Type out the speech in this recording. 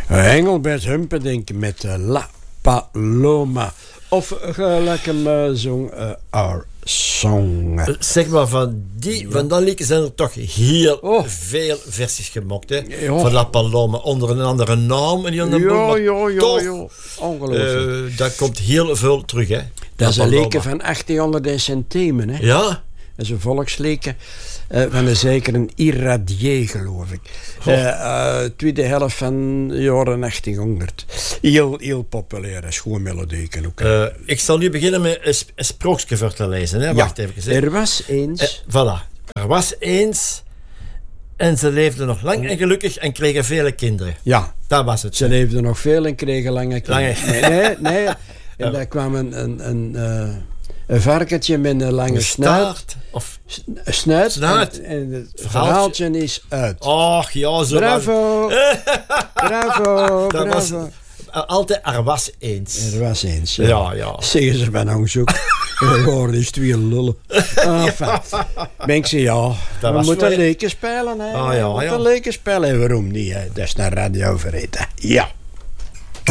Engelbert Humperdinck met La Paloma. Of gelijk hem zong Our Song. Zeg maar, van dat liedje zijn er toch heel veel versies gemaakt. Hè? Ja. Van La Paloma, onder een andere naam. En die andere Ja. Ongelooflijk. Dat komt heel veel terug. Hè? Dat is een leken van 1800 centimen. Hè? Ja? Dat is een volksleken van een zeker een Irradier, geloof ik. Tweede helft van de jaren 1800. Heel populair, een schoon melodie ook. Ik zal nu beginnen met een sprookje voor te lezen. Hè? Wacht even. Er was eens... Voilà. Er was eens... En ze leefden nog lang en gelukkig en kregen vele kinderen. Ja. Dat was het. Ze leefden nog veel en kregen lange kinderen. Nee. En daar kwam een varkentje met een lange snuit. Of snuit. En het verhaaltje is uit. Och, ja, zo. Bravo. Bravo. Altijd, er was eens. Er was eens. Ja. Zeggen ze bij ons ook. Gewoon is twee lullen. Mensen, we moeten leken spelen. Hè. We moeten leken spelen. Waarom niet? Hè? Dat is naar Radio Verreten. Ja.